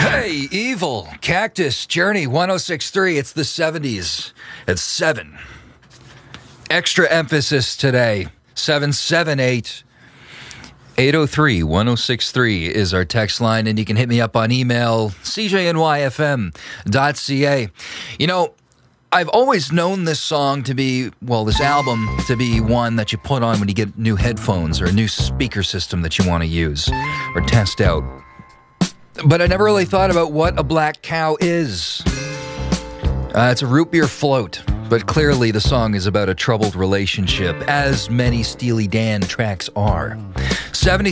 Hey, Evil, Cactus, Journey, 106.3. It's the 70s at 7. Extra emphasis today. 778 803-1063 is our text line, and you can hit me up on email, cjnyfm.ca. You know, I've always known this song to be, well, this album to be one that you put on when you get new headphones or a new speaker system that you want to use or test out. But I never really thought about what a black cow is. It's a root beer float, but clearly the song is about a troubled relationship, as many Steely Dan tracks are. 70